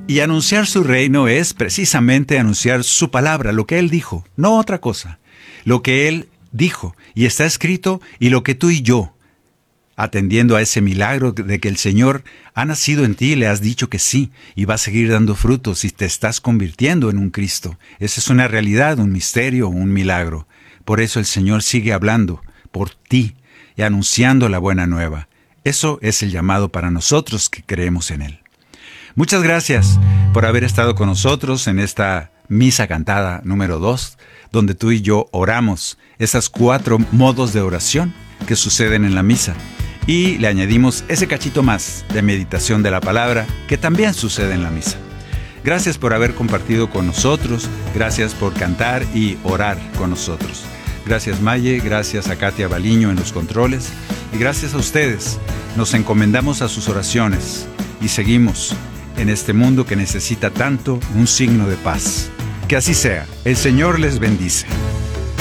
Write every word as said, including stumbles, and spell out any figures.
Y anunciar su reino es precisamente anunciar su palabra, lo que Él dijo, no otra cosa. Lo que Él dijo y está escrito, y lo que tú y yo, atendiendo a ese milagro de que el Señor ha nacido en ti, le has dicho que sí, y va a seguir dando frutos y te estás convirtiendo en un Cristo. Esa es una realidad, un misterio, un milagro. Por eso el Señor sigue hablando por ti y anunciando la buena nueva. Eso es el llamado para nosotros que creemos en Él. Muchas gracias por haber estado con nosotros en esta misa cantada número dos, donde tú y yo oramos esas cuatro modos de oración que suceden en la misa. Y le añadimos ese cachito más de meditación de la palabra que también sucede en la misa. Gracias por haber compartido con nosotros, gracias por cantar y orar con nosotros. Gracias Maye, gracias a Katia Baliño en los controles y gracias a ustedes. Nos encomendamos a sus oraciones y seguimos en este mundo que necesita tanto un signo de paz. Que así sea. El Señor les bendice.